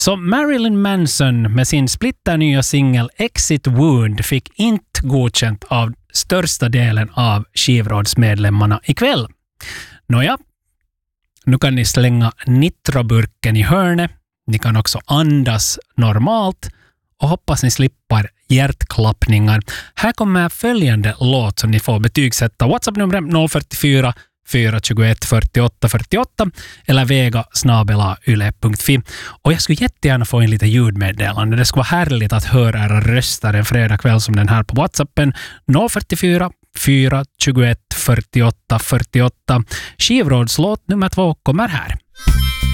Så Marilyn Manson med sin splitternya singel Exit Wound fick inte godkänt av största delen av skivrådsmedlemmarna ikväll. Nåja, nu kan ni slänga nitroburken i hörnet. Ni kan också andas normalt och hoppas ni slipper hjärtklappningar. Här kommer följande låt som ni får betygsätta. WhatsApp-numret 044 421 48 48 eller vega@yle.fi. Och jag skulle jättegärna få en lite ljudmeddelande. Det skulle vara härligt att höra era röster en fredag kväll som den här på WhatsAppen 044 421 48 48. Skivrådslåt nummer 2 kommer här.